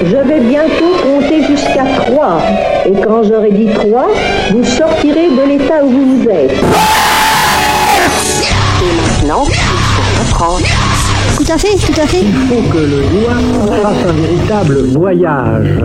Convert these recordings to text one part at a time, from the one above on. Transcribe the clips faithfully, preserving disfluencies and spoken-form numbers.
Je vais bientôt compter jusqu'à trois. Et quand j'aurai dit trois, vous sortirez de l'état où vous vous êtes. Et maintenant, il faut reprendre. Tout à fait, tout à fait. Il faut que le doigt fasse un véritable voyage.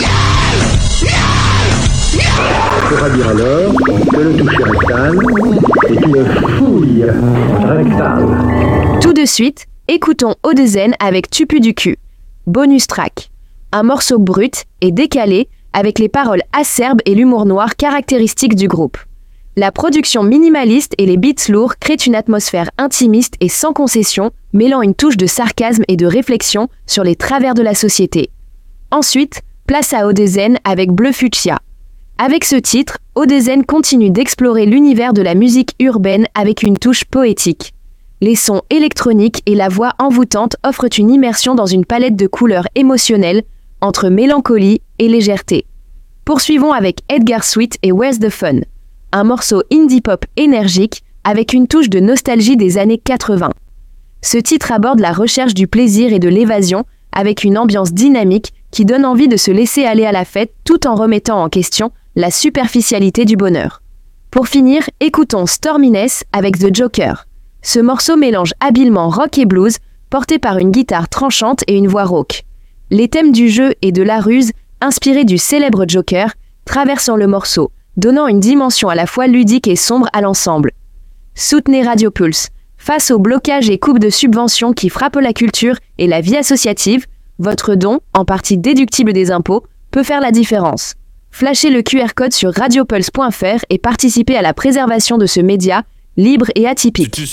On pourra dire alors que le toucher rectal est une fouille rectale. Tout de suite, écoutons Odezen avec Tupu du cul. Bonus track. Un morceau brut et décalé avec les paroles acerbes et l'humour noir caractéristiques du groupe. La production minimaliste et les beats lourds créent une atmosphère intimiste et sans concession, mêlant une touche de sarcasme et de réflexion sur les travers de la société. Ensuite, place à Odezen avec Bleu Fuchsia. Avec ce titre, Odezen continue d'explorer l'univers de la musique urbaine avec une touche poétique. Les sons électroniques et la voix envoûtante offrent une immersion dans une palette de couleurs émotionnelles entre mélancolie et légèreté. Poursuivons avec Edgar Sweet et Where's the Fun, un morceau indie pop énergique avec une touche de nostalgie des années quatre-vingts. Ce titre aborde la recherche du plaisir et de l'évasion avec une ambiance dynamique qui donne envie de se laisser aller à la fête tout en remettant en question la superficialité du bonheur. Pour finir, écoutons Storminess avec The Joker. Ce morceau mélange habilement rock et blues, porté par une guitare tranchante et une voix rauque. Les thèmes du jeu et de la ruse, inspirés du célèbre Joker, traversant le morceau, donnant une dimension à la fois ludique et sombre à l'ensemble. Soutenez Radio Pulse. Face aux blocages et coupes de subventions qui frappent la culture et la vie associative, votre don, en partie déductible des impôts, peut faire la différence. Flashez le Q R code sur radiopulse point f r et participez à la préservation de ce média libre et atypique.